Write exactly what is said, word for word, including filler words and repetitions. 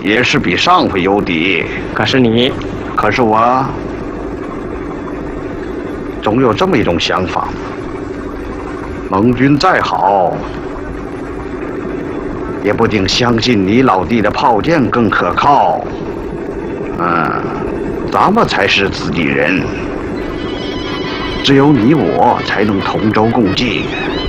也是比上回有底。 可是你， 可是我，总有这么一种想法：盟军再好，也不定相信你老弟的炮舰更可靠。嗯，咱们才是自己人，只有你我才能同舟共济。